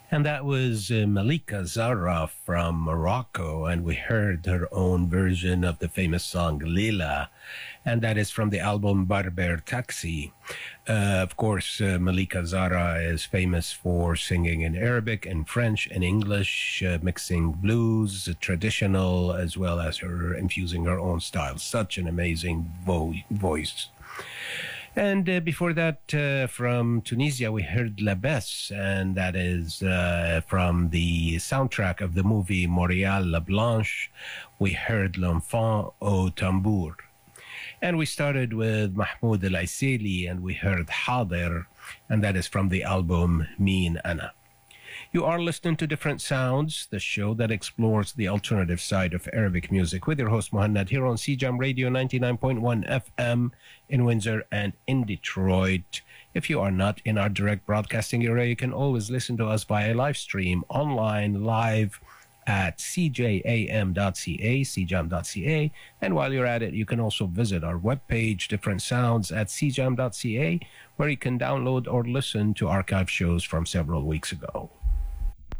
And that was Malika Zara from Morocco, and we heard her own version of the famous song Lila, and that is from the album Barber Taxi. Of course, Malika Zara is famous for singing in Arabic and French and English, mixing blues, traditional, as well as her infusing her own style. Such an amazing voice. And before that, from Tunisia, we heard La Besse, and that is from the soundtrack of the movie Montréal La Blanche. We heard L'Enfant au Tambour. And we started with Mahmoud El Aiseli, and we heard Hadir, and that is from the album Min Ana. You are listening to Different Sounds, the show that explores the alternative side of Arabic music with your host Muhannad here on CJAM Radio 99.1 FM in Windsor and in Detroit. If you are not in our direct broadcasting area, you can always listen to us via live stream online live at cjam.ca, cjam.ca. And while you're at it, you can also visit our webpage, Different Sounds, at cjam.ca, where you can download or listen to archive shows from several weeks ago.